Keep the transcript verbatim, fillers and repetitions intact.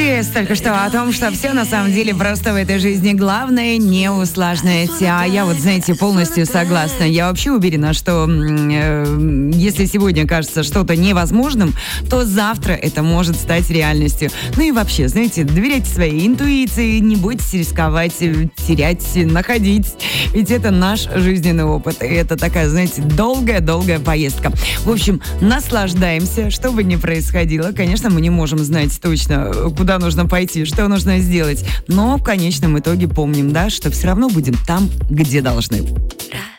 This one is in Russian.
говорили только что о том, что все на самом деле просто в этой жизни. Главное не усложнять. А я вот, знаете, полностью согласна. Я вообще уверена, что э, если сегодня кажется что-то невозможным, то завтра это может стать реальностью. Ну и вообще, знаете, доверяйте своей интуиции, не бойтесь рисковать, терять, находить. Ведь это наш жизненный опыт. И это такая, знаете, долгая-долгая поездка. В общем, наслаждаемся, что бы ни происходило. Конечно, мы не можем знать точно, куда нужно пойти, что нужно сделать. Но в конечном итоге помним, да, что все равно будем там, где должны.